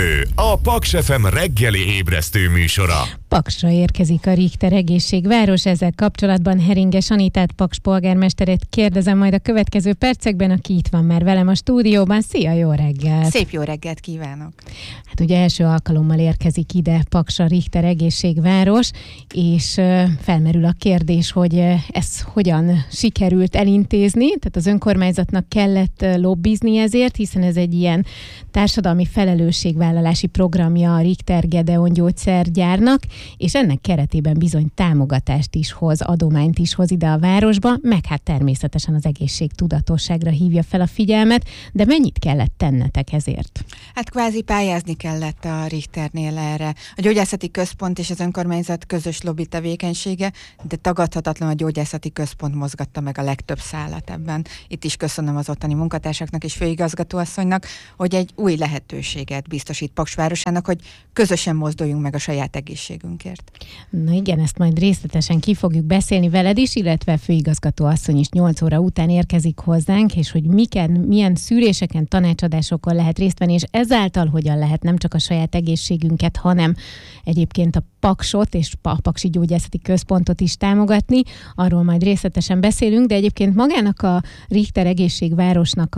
A Paks FM reggeli ébresztő műsora. Paksra érkezik a Richter Egészségváros, ezzel kapcsolatban Heringes Anitát, Paks polgármesterét kérdezem majd a következő percekben, aki itt van már velem a stúdióban. Szia, jó reggelt! Szép jó reggelt kívánok! Hát ugye első alkalommal érkezik ide Paksra Richter Egészségváros, és felmerül a kérdés, hogy ez hogyan sikerült elintézni, tehát az önkormányzatnak kellett lobbizni ezért, hiszen ez egy ilyen társadalmi felelősségvállalási programja a Richter Gedeon gyógyszergyárnak, és ennek keretében bizony támogatást is hoz, adományt is hoz ide a városba, meg hát természetesen az egészségtudatosságra hívja fel a figyelmet, de mennyit kellett tennetek ezért? Hát kvázi pályázni kellett a Richternél erre. A gyógyászati központ és az önkormányzat közös lobby tevékenysége, de tagadhatatlan a gyógyászati központ mozgatta meg a legtöbb szálat ebben. Itt is köszönöm az ottani munkatársaknak és főigazgatóasszonynak, hogy egy új lehetőséget biztosít Paks városának, hogy közösen mozduljunk meg a saját egészségünkért. Na igen, ezt majd részletesen ki fogjuk beszélni veled is, illetve főigazgató asszony is 8 óra után érkezik hozzánk, és hogy milyen szűréseken, tanácsadásokon lehet részt venni, és ezáltal hogyan lehet nem csak a saját egészségünket, hanem egyébként a Paksot és a Paksi Gyógyászati Központot is támogatni. Arról majd részletesen beszélünk, de egyébként magának a Richter Egészségvárosnak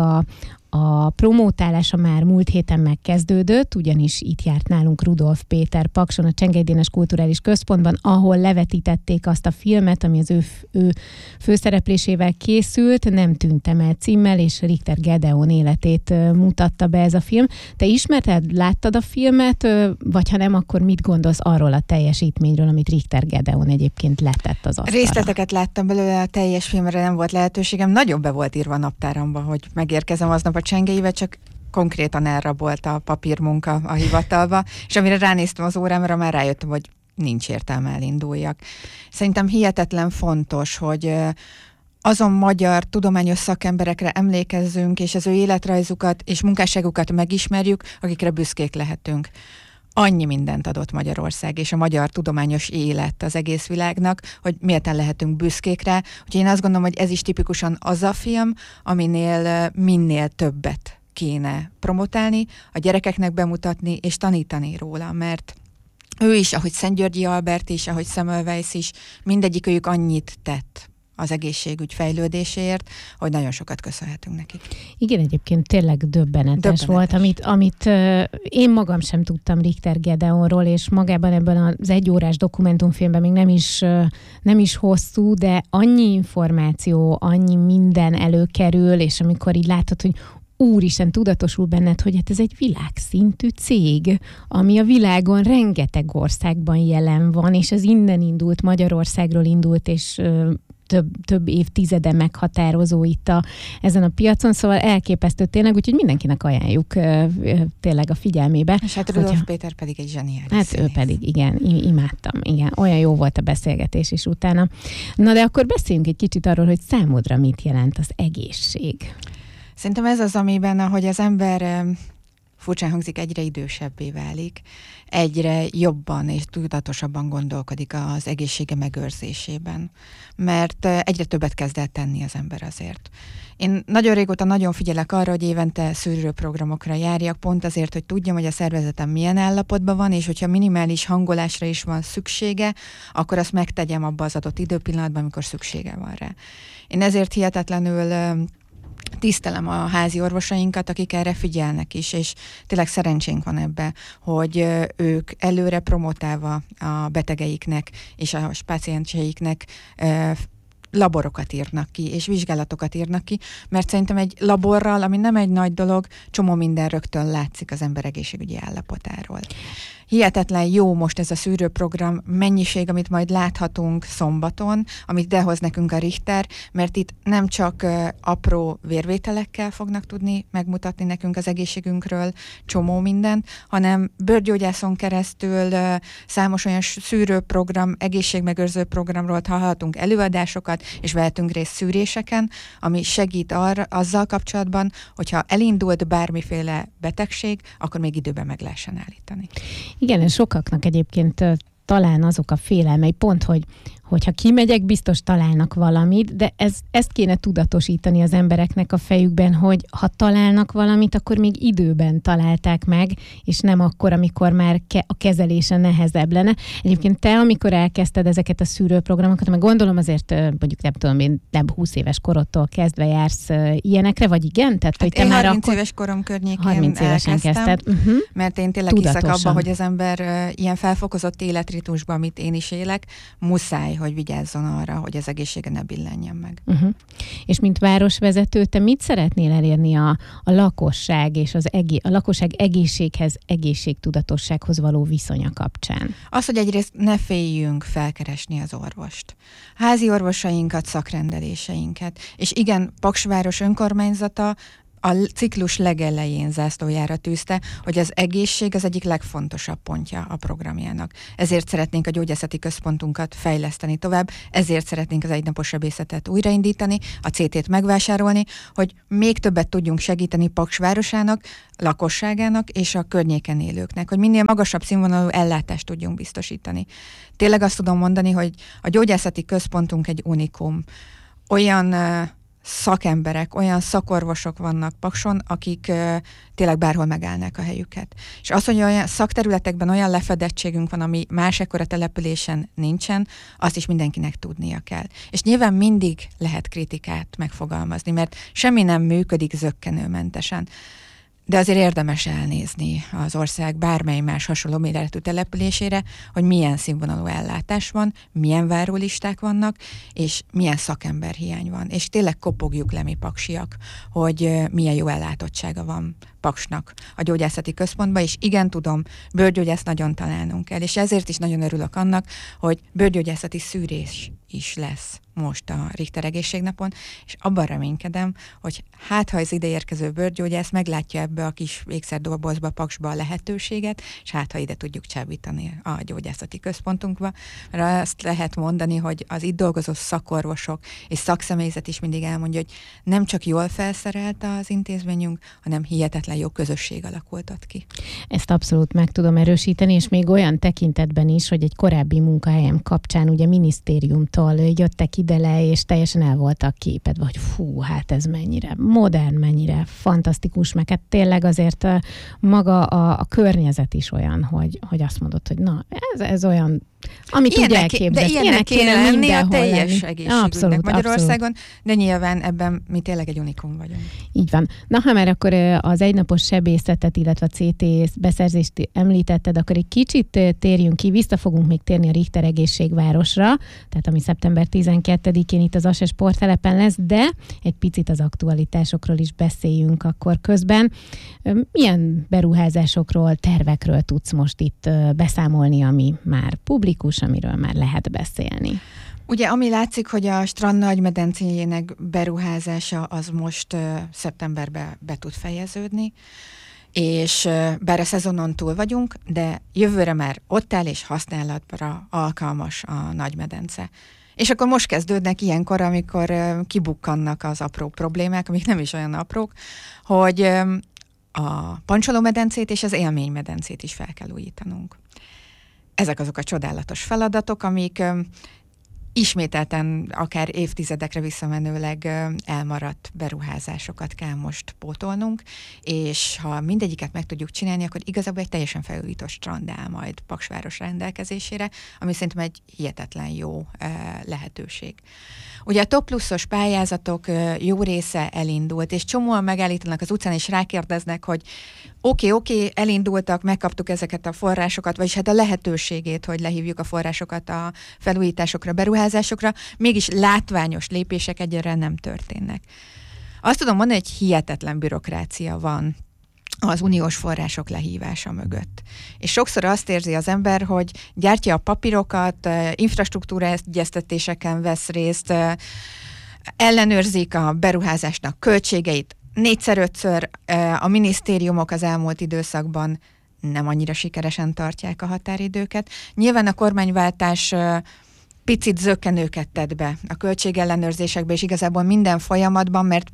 a promótálása már múlt héten megkezdődött, ugyanis itt járt nálunk Rudolf Péter Pakson, a Csengely Dénes Kulturális Központban, ahol levetítették azt a filmet, ami az ő főszereplésével készült, Nem tűntem el címmel, és Richter Gedeon életét mutatta be ez a film. Te ismerted, láttad a filmet, vagy ha nem, akkor mit gondolsz arról a teljesítményről, amit Richter Gedeon egyébként letett az asztalra? Részleteket láttam belőle, a teljes filmre nem volt lehetőségem. Nagyon be volt írva a naptáramba, hogy megérkezem aznap a Csengelybe, csak konkrétan elrabolt a papírmunka a hivatalba, és amire ránéztem az órámra, már rájöttem, hogy nincs értelme elinduljak. Szerintem hihetetlen fontos, hogy azon magyar tudományos szakemberekre emlékezzünk, és az ő életrajzukat és munkásságukat megismerjük, akikre büszkék lehetünk. Annyi mindent adott Magyarország és a magyar tudományos élet az egész világnak, hogy méltán lehetünk büszkék rá. Úgyhogy én azt gondolom, hogy ez is tipikusan az a film, aminél minél többet kéne promotálni, a gyerekeknek bemutatni és tanítani róla, mert ő is, ahogy Szentgyörgyi Albert is, ahogy Semmelweis is, mindegyikőjük annyit tett az egészségügy fejlődéséért, hogy nagyon sokat köszönhetünk nekik. Igen, egyébként tényleg döbbenetes volt, amit én magam sem tudtam Richter Gedeonról, és magában ebben az 1 órás dokumentumfilmben még nem is hosszú, de annyi információ, annyi minden előkerül, és amikor így látod, hogy úristen, tudatosul benned, hogy hát ez egy világszintű cég, ami a világon rengeteg országban jelen van, és az innen indult, Magyarországról indult, és több évtizede meghatározó itt ezen a piacon, szóval elképesztő tényleg, úgyhogy mindenkinek ajánljuk tényleg a figyelmébe. És hát Rudolf Péter pedig egy zseniális Hát színész. Ő pedig, igen, imádtam, igen, olyan jó volt a beszélgetés is utána. Na de akkor beszéljünk egy kicsit arról, hogy számodra mit jelent az egészség. Szerintem ez az, amiben, ahogy az ember furcsán hangzik, egyre idősebbé válik, egyre jobban és tudatosabban gondolkodik az egészsége megőrzésében, mert egyre többet kezd el tenni az ember azért. Én nagyon régóta nagyon figyelek arra, hogy évente szűrőprogramokra járjak, pont azért, hogy tudjam, hogy a szervezetem milyen állapotban van, és hogyha minimális hangolásra is van szüksége, akkor azt megtegyem abba az adott időpillanatban, amikor szüksége van rá. Én ezért hihetetlenül tisztelem a házi orvosainkat, akik erre figyelnek is, és tényleg szerencsénk van ebbe, hogy ők előre promotálva a betegeiknek és a pácienseiknek laborokat írnak ki, és vizsgálatokat írnak ki, mert szerintem egy laborral, ami nem egy nagy dolog, csomó minden rögtön látszik az ember egészségügyi állapotáról. Hihetetlen jó most ez a szűrőprogram mennyiség, amit majd láthatunk szombaton, amit behoz nekünk a Richter, mert itt nem csak apró vérvételekkel fognak tudni megmutatni nekünk az egészségünkről csomó mindent, hanem bőrgyógyászon keresztül számos olyan szűrőprogram, egészségmegőrző programról hallhatunk előadásokat, és vehetünk részt szűréseken, ami segít azzal kapcsolatban, hogyha elindult bármiféle betegség, akkor még időben meg lehessen állítani. Igen, sokaknak egyébként talán azok a félelmei, pont, hogy hogyha kimegyek, biztos találnak valamit, de ezt kéne tudatosítani az embereknek a fejükben, hogy ha találnak valamit, akkor még időben találták meg, és nem akkor, amikor már a kezelése nehezebb lenne. Egyébként te, amikor elkezdted ezeket a szűrőprogramokat, meg gondolom azért mondjuk nem tudom én, nem 20 éves korodtól kezdve jársz ilyenekre, vagy igen? Tehát, hogy te én már 30 akkor... éves korom környékén 30 évesen kezdted. Mert én tényleg hiszek abban, hogy az ember ilyen felfokozott életritmusban, amit én is élek, muszáj, hogy vigyázzon arra, hogy az egészsége ne billenjen meg. És mint városvezető, te mit szeretnél elérni a lakosság és a lakosság egészséghez, egészségtudatossághoz való viszonya kapcsán? Az, hogy egyrészt ne féljünk felkeresni az orvost. Házi orvosainkat, szakrendeléseinket. És igen, Paksváros önkormányzata a ciklus legelején zászlójára tűzte, hogy az egészség az egyik legfontosabb pontja a programjának. Ezért szeretnénk a gyógyászati központunkat fejleszteni tovább, ezért szeretnénk az egynapos sebészetet újraindítani, a CT-t megvásárolni, hogy még többet tudjunk segíteni Paks városának, lakosságának és a környéken élőknek, hogy minél magasabb színvonalú ellátást tudjunk biztosítani. Tényleg azt tudom mondani, hogy a gyógyászati központunk egy unikum. Olyan szakemberek, olyan szakorvosok vannak Pakson, akik tényleg bárhol megállnák a helyüket. És az, hogy olyan szakterületekben olyan lefedettségünk van, ami más ekkora településen nincsen, azt is mindenkinek tudnia kell. És nyilván mindig lehet kritikát megfogalmazni, mert semmi nem működik zökkenőmentesen. De azért érdemes elnézni az ország bármely más hasonló méretű településére, hogy milyen színvonalú ellátás van, milyen várólisták vannak, és milyen szakemberhiány van. És tényleg kopogjuk le mi paksiak, hogy milyen jó ellátottsága van Paksnak a gyógyászati központban, és igen, tudom, bőrgyógyász nagyon találnunk kell, és ezért is nagyon örülök annak, hogy bőrgyógyászati szűrés is lesz most a Richter egészségnapon, és abban reménykedem, hogy hát ha az ideérkező bőrgyógyász meglátja ebbe a kis ékszerdobozba, Paksba a lehetőséget, és hát ha ide tudjuk csábítani a gyógyászati központunkba, mert azt lehet mondani, hogy az itt dolgozó szakorvosok és szakszemélyzet is mindig elmondja, hogy nem csak jól felszerelt az intézményünk, hanem hihetetlen jó közösség alakult ott ki. Ezt abszolút meg tudom erősíteni, és még olyan tekintetben is, hogy egy korábbi munkahelyem kapcsán ugye minisztériumtól jöttek ide le, és teljesen el voltak képedve, hogy fú, hát ez mennyire modern, mennyire fantasztikus, meg hát tényleg azért maga a környezet is olyan, hogy azt mondod, hogy na, ez olyan, amit úgy elképzelsz. De ilyenek kéne lenni a teljes egészségügynek Magyarországon, abszolút. De nyilván ebben mi tényleg egy unikum vagyunk. Így van. Na, ha már akkor az egynapos sebészetet, illetve a CT beszerzést említetted, akkor egy kicsit térjünk ki, vissza fogunk még térni a Richter egészségvárosra, tehát ami szeptember 12-én itt az ASE sporttelepen lesz, de egy picit az aktualitásokról is beszéljünk akkor közben. Milyen beruházásokról, tervekről tudsz most itt beszámolni, ami már publikus, amiről már lehet beszélni? Ugye, ami látszik, hogy a Strand nagymedencéjének beruházása az most szeptemberben be tud fejeződni, és bár a szezonon túl vagyunk, de jövőre már ott áll és használatra alkalmas a nagymedence. És akkor most kezdődnek ilyenkor, amikor kibukkannak az apró problémák, amik nem is olyan aprók, hogy a pancsolómedencét és az élménymedencét is fel kell újítanunk. Ezek azok a csodálatos feladatok, amik ismételten akár évtizedekre visszamenőleg elmaradt beruházásokat kell most pótolnunk, és ha mindegyiket meg tudjuk csinálni, akkor igazából egy teljesen felújított strand áll majd Paksváros rendelkezésére, ami szerintem egy hihetetlen jó lehetőség. Ugye a Top Pluszos pályázatok jó része elindult, és csomóan megállítanak az utcán, és rákérdeznek, hogy oké, elindultak, megkaptuk ezeket a forrásokat, vagyis hát a lehetőségét, hogy lehívjuk a forrásokat a felújításokra, beruházásokra, mégis látványos lépések egyre nem történnek. Azt tudom mondani, hogy hihetetlen bürokrácia van az uniós források lehívása mögött. És sokszor azt érzi az ember, hogy gyártja a papírokat, infrastruktúra egyeztetéseken vesz részt, ellenőrzik a beruházásnak költségeit, 4-5-ször a minisztériumok az elmúlt időszakban nem annyira sikeresen tartják a határidőket. Nyilván a kormányváltás picit zökkenőket tett be a költségellenőrzésekbe, és igazából minden folyamatban, mert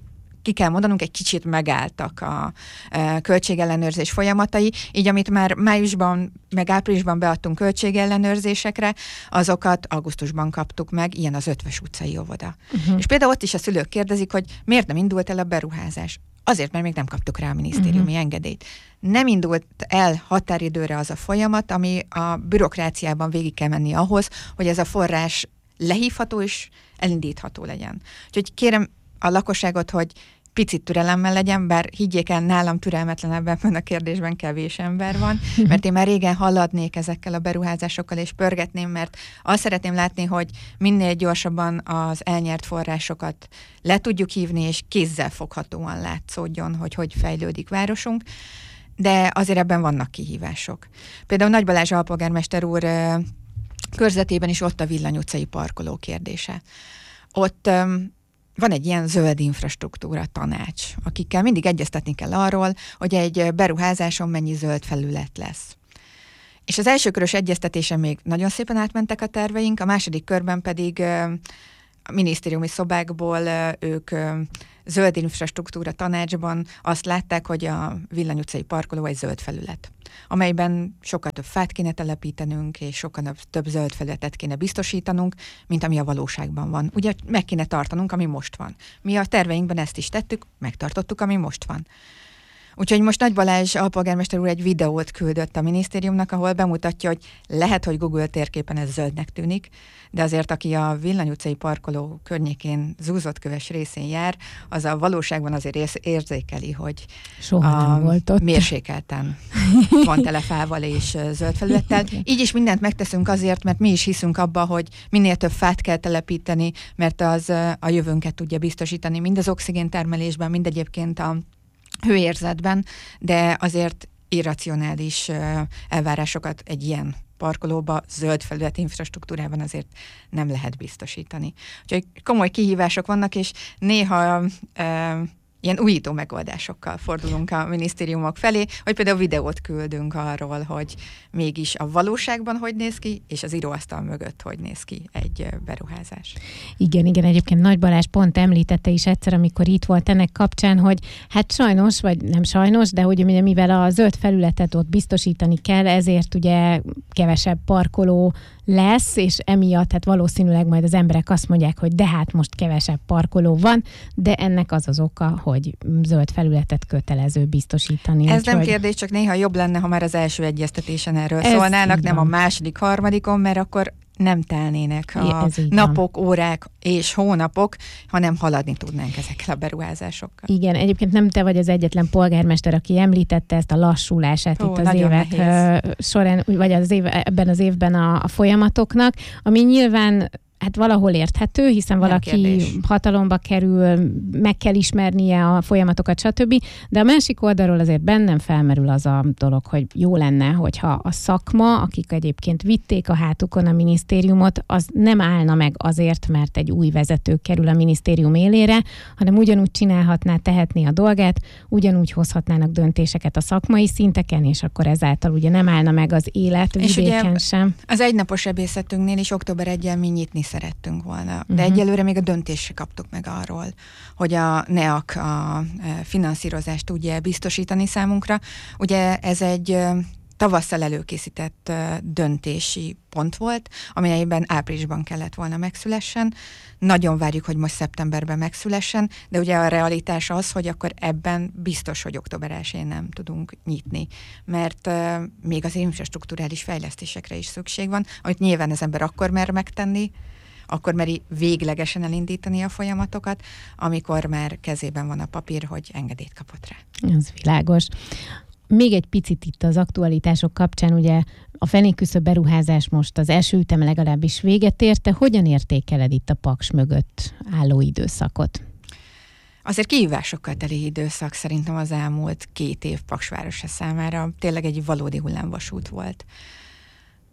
ki kell mondanunk, egy kicsit megálltak a költségellenőrzés folyamatai, így amit már májusban, meg áprilisban beadtunk költségellenőrzésekre, azokat augusztusban kaptuk meg, ilyen az Ötvös utcai óvoda. És például ott is a szülők kérdezik, hogy miért nem indult el a beruházás. Azért, mert még nem kaptuk rá a minisztériumi engedélyt. Nem indult el határidőre az a folyamat, ami a bürokráciában végig kell menni ahhoz, hogy ez a forrás lehívható és elindítható legyen. Úgyhogy kérem a lakosságot, hogy picit türelemmel legyen, bár higgyék el, nálam türelmetlenebb ebben a kérdésben kevés ember van, mert én már régen haladnék ezekkel a beruházásokkal, és pörgetném, mert azt szeretném látni, hogy minél gyorsabban az elnyert forrásokat le tudjuk hívni, és kézzel foghatóan látszódjon, hogy fejlődik városunk, de azért ebben vannak kihívások. Például Nagy Balázs alpolgármester úr körzetében is ott a Villany utcai parkoló kérdése. Ott van egy ilyen zöld infrastruktúra tanács, akikkel mindig egyeztetni kell arról, hogy egy beruházáson mennyi zöld felület lesz. És az első körös egyeztetésen még nagyon szépen átmentek a terveink, a második körben pedig a minisztériumi szobákból ők zöld infrastruktúra tanácsban azt látták, hogy a Villany utcai parkoló egy zöld felület, amelyben sokkal több fát kéne telepítenünk, és sokkal több zöld felületet kéne biztosítanunk, mint ami a valóságban van. Ugye meg kéne tartanunk, ami most van. Mi a terveinkben ezt is tettük, megtartottuk, ami most van. Úgyhogy most Nagy Balázs alpolgármester úr egy videót küldött a minisztériumnak, ahol bemutatja, hogy lehet, hogy Google térképen ez zöldnek tűnik, de azért, aki a Villany utcai parkoló környékén zúzottköves részén jár, az a valóságban azért érzékeli, hogy soha nem volt ott. Mérsékelten van tele fával és zöld felülettel. Így is mindent megteszünk azért, mert mi is hiszünk abba, hogy minél több fát kell telepíteni, mert az a jövőnket tudja biztosítani, mind az oxigéntermelésben, mind egyébként a hőérzetben, de azért irracionális elvárásokat egy ilyen parkolóba, zöld felület infrastruktúrában azért nem lehet biztosítani. Úgyhogy komoly kihívások vannak, és néha ilyen újító megoldásokkal fordulunk a minisztériumok felé, hogy például videót küldünk arról, hogy mégis a valóságban hogy néz ki, és az íróasztal mögött hogy néz ki egy beruházás. Igen, egyébként Nagy Balázs pont említette is egyszer, amikor itt volt ennek kapcsán, hogy hát sajnos, vagy nem sajnos, de hogy ugye, mivel a zöld felületet ott biztosítani kell, ezért ugye kevesebb parkoló lesz, és emiatt hát valószínűleg majd az emberek azt mondják, hogy de hát most kevesebb parkoló van, de ennek az az oka, hogy zöld felületet kötelező biztosítani. Ez nem kérdés, csak néha jobb lenne, ha már az első egyeztetésen erről szólnának, nem a második, harmadikon, mert akkor nem telnének a napok, órák és hónapok, hanem haladni tudnánk ezekkel a beruházásokkal. Igen, egyébként nem te vagy az egyetlen polgármester, aki említette ezt a lassulását itt az évek során, vagy ebben az évben a folyamatoknak, ami nyilván hát valahol érthető, hiszen valaki hatalomba kerül, meg kell ismernie a folyamatokat, stb. De a másik oldalról azért bennem felmerül az a dolog, hogy jó lenne, hogyha a szakma, akik egyébként vitték a hátukon a minisztériumot, az nem állna meg azért, mert egy új vezető kerül a minisztérium élére, hanem ugyanúgy csinálhatná, tehetné a dolgát, ugyanúgy hozhatnának döntéseket a szakmai szinteken, és akkor ezáltal ugye nem állna meg az élet vidéken sem. Az egynapos sebészetünknél is október 1-en mi nyitni szerettünk volna. De egyelőre még a döntést se kaptuk meg arról, hogy a NEAK a finanszírozást tudja biztosítani számunkra. Ugye ez egy tavasszal előkészített döntési pont volt, amelyben áprilisban kellett volna megszülessen. Nagyon várjuk, hogy most szeptemberben megszülessen, de ugye a realitás az, hogy akkor ebben biztos, hogy október 1-én nem tudunk nyitni, mert még az infrastrukturális fejlesztésekre is szükség van, amit nyilván az ember akkor mer megtenni, akkor meri véglegesen elindítani a folyamatokat, amikor már kezében van a papír, hogy engedélyt kapott rá. Ez világos. Még egy picit itt az aktualitások kapcsán, ugye a fenékküszöb beruházás most az első üteme legalábbis véget ért, te hogyan értékeled itt a Paks mögött álló időszakot? Azért kihívásokkal teli időszak szerintem az elmúlt 2 év Paks városa számára. Tényleg egy valódi hullámvasút volt.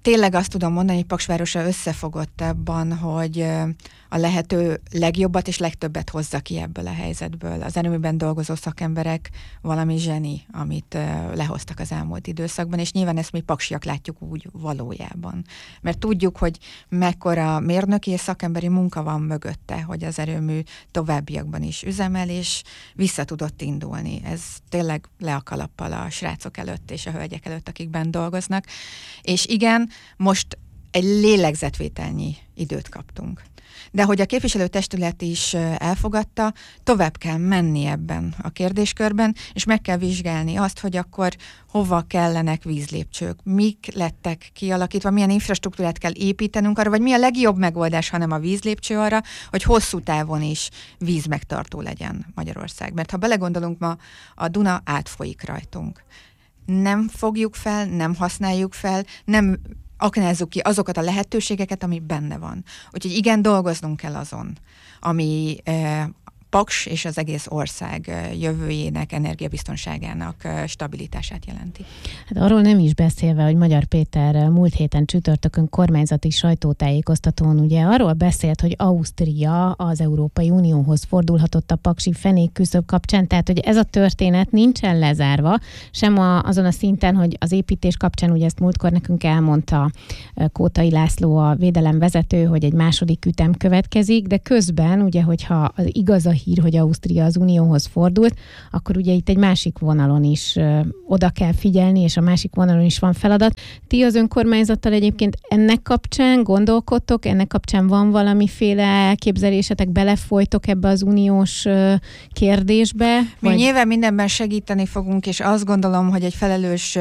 tényleg azt tudom mondani, hogy Paksvárosa összefogott abban, hogy a lehető legjobbat és legtöbbet hozza ki ebből a helyzetből. Az erőműben dolgozó szakemberek valami zseni, amit lehoztak az elmúlt időszakban, és nyilván ezt mi paksiak látjuk úgy valójában. Mert tudjuk, hogy mekkora mérnöki és szakemberi munka van mögötte, hogy az erőmű továbbiakban is üzemel, és vissza tudott indulni. Ez tényleg le a kalappal a srácok előtt és a hölgyek előtt, akik bent dolgoznak. És igen, most egy lélegzetvételnyi időt kaptunk. De hogy a képviselőtestület is elfogadta, tovább kell menni ebben a kérdéskörben, és meg kell vizsgálni azt, hogy akkor hova kellenek vízlépcsők, mik lettek kialakítva, milyen infrastruktúrát kell építenünk arra, vagy mi a legjobb megoldás, hanem a vízlépcső arra, hogy hosszú távon is vízmegtartó legyen Magyarország. Mert ha belegondolunk, ma a Duna átfolyik rajtunk. Nem fogjuk fel, nem használjuk fel, nem aknázzuk ki azokat a lehetőségeket, ami benne van. Úgyhogy igen, dolgoznunk kell azon, ami Paks és az egész ország jövőjének, energiabiztonságának stabilitását jelenti. Hát arról nem is beszélve, hogy Magyar Péter múlt héten csütörtökön kormányzati sajtótájékoztatón ugye arról beszélt, hogy Ausztria az Európai Unióhoz fordulhatott a paksi fenék küszöb kapcsán, tehát hogy ez a történet nincsen lezárva, sem azon a szinten, hogy az építés kapcsán, ugye ezt múltkor nekünk elmondta Kótai László, a védelem vezető, hogy egy második ütem következik, de közben ugye, hogyha az igaz a hír, hogy Ausztria az Unióhoz fordult, akkor ugye itt egy másik vonalon is oda kell figyelni, és a másik vonalon is van feladat. Ti az önkormányzattal egyébként ennek kapcsán gondolkodtok, ennek kapcsán van valamiféle elképzelésetek, belefolytok ebbe az uniós kérdésbe? Mi nyilván mindenben segíteni fogunk, és azt gondolom, hogy egy felelős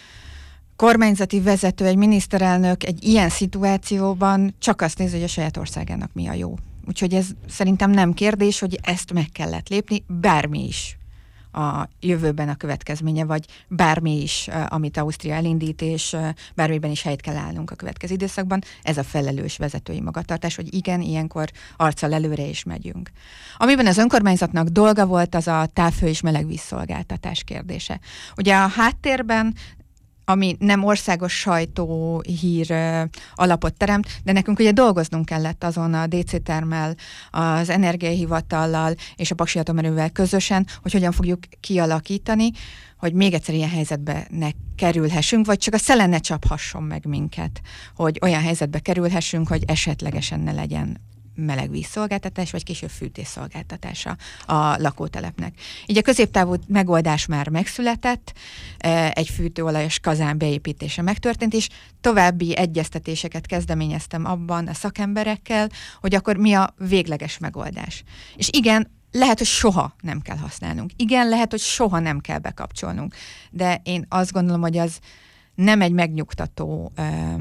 kormányzati vezető, egy miniszterelnök egy ilyen szituációban csak azt nézi, hogy a saját országának mi a jó. Úgyhogy ez szerintem nem kérdés, hogy ezt meg kellett lépni, bármi is a jövőben a következménye, vagy bármi is, amit Ausztria elindít, és bármiben is helyt kell állnunk a következő időszakban. Ez a felelős vezetői magatartás, hogy igen, ilyenkor arccal előre is megyünk. Amiben az önkormányzatnak dolga volt, az a távhő és melegvízszolgáltatás kérdése. Ugye a háttérben, ami nem országos sajtóhír alapot teremt, de nekünk ugye dolgoznunk kellett azon a DC Termmel, az Energiahivatallal és a Paksi Atomerővel közösen, hogy hogyan fogjuk kialakítani, hogy még egyszer ilyen helyzetbe ne kerülhessünk, vagy csak a szele ne csaphasson meg minket, hogy olyan helyzetbe kerülhessünk, hogy esetlegesen ne legyen melegvízszolgáltatás, vagy később fűtésszolgáltatása a lakótelepnek. Így a középtávú megoldás már megszületett, egy fűtőolajos kazán beépítése megtörtént, és további egyeztetéseket kezdeményeztem abban a szakemberekkel, hogy akkor mi a végleges megoldás. És igen, lehet, hogy soha nem kell használnunk. Igen, lehet, hogy soha nem kell bekapcsolnunk. De én azt gondolom, hogy az nem egy megnyugtató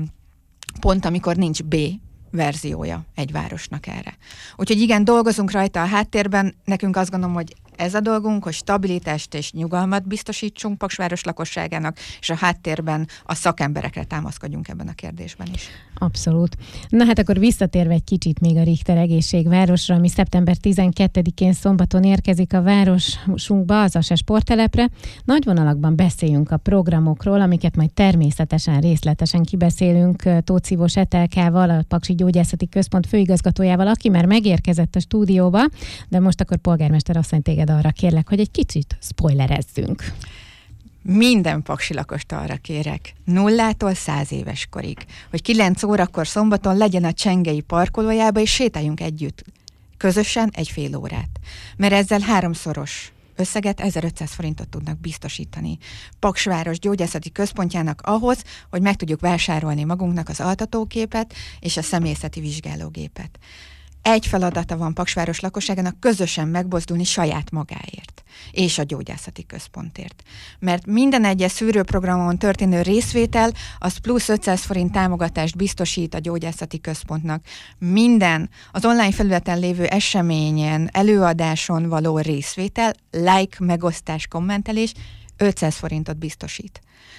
pont, amikor nincs B verziója egy városnak erre. Úgyhogy igen, dolgozunk rajta a háttérben, nekünk azt gondolom, hogy ez a dolgunk, hogy stabilitást és nyugalmat biztosítsunk Paksváros lakosságának, és a háttérben a szakemberekre támaszkodjunk ebben a kérdésben is. Abszolút. Na hát akkor visszatérve egy kicsit még a Richter egészségvárosra, ami szeptember 12-én szombaton érkezik a városunkba, az ASE sporttelepre. Nagy vonalakban beszéljünk a programokról, amiket majd természetesen részletesen kibeszélünk Tóth Szivós Etelkával, a Paksi Gyógyászati Központ főigazgatójával, aki már megérkezett a stúdióba, de most akkor polgármester asszony, téged arra kérlek, hogy egy kicsit spoilerezzünk. Minden paksi lakost arra kérek, 0-tól 100 éves korig, hogy 9 órakor szombaton legyen a Csengei parkolójába, és sétáljunk együtt, közösen egy fél órát. Mert ezzel 3-szoros összeget, 1500 forintot tudnak biztosítani Paksváros Gyógyászati Központjának ahhoz, hogy meg tudjuk vásárolni magunknak az altatógépet és a személyzeti vizsgálógépet. Egy feladata van Paksváros lakosságának, közösen megbozdulni saját magáért és a gyógyászati központért. Mert minden egyes szűrőprogramon történő részvétel, az plusz 500 forint támogatást biztosít a gyógyászati központnak. Minden az online felületen lévő eseményen, előadáson való részvétel, like, megosztás, kommentelés 500 forintot biztosít.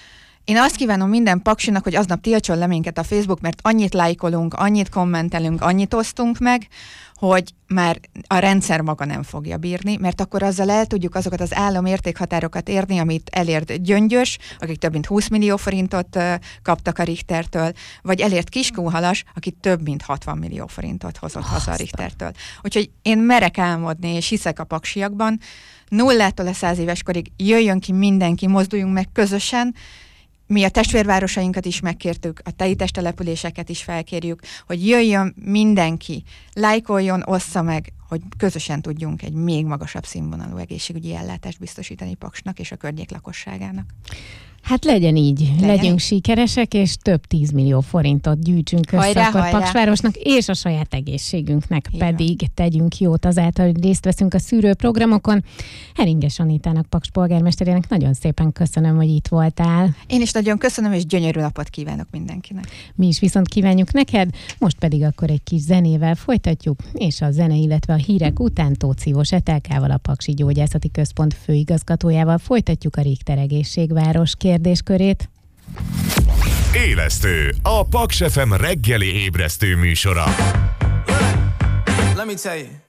Én azt kívánom minden paksinak, hogy aznap tiltson le minket a Facebook, mert annyit lájkolunk, annyit kommentelünk, annyit osztunk meg, hogy már a rendszer maga nem fogja bírni, mert akkor azzal el tudjuk azokat az államértékhatárokat érni, amit elért Gyöngyös, akik több mint 20 millió forintot kaptak a Richtertől, vagy elért Kiskúhalas, aki több mint 60 millió forintot hozott haza a Richtertől. Úgyhogy én merek álmodni, és hiszek a paksiakban, 0-tól a 100 éves korig jöjjön ki mindenki, mozduljunk meg közösen. Mi a testvérvárosainkat is megkértük, a teljes településeket is felkérjük, hogy jöjjön mindenki, lájkoljon, ossza meg, hogy közösen tudjunk egy még magasabb színvonalú egészségügyi ellátást biztosítani Paksnak és a környék lakosságának. Hát legyen így, legyünk sikeresek, és több 10 millió forintot gyűjtsünk össze akkor Paksvárosnak, és a saját egészségünknek pedig tegyünk jót azáltal, hogy részt veszünk a szűrőprogramokon. Heringes Anitának, Paks polgármesterének nagyon szépen köszönöm, hogy itt voltál. Én is nagyon köszönöm, és gyönyörű napot kívánok mindenkinek. Mi is viszont kívánjuk neked, most pedig akkor egy kis zenével folytatjuk, és a zene, illetve a hírek után Tóth Szívós Etelkával, a Paksi Gyógyászati Központ főigazgatójával folytatjuk a Richter Egészségváros kérdéskörét. Élesztő, a Paks FM reggeli ébresztő műsora. Let me tell you.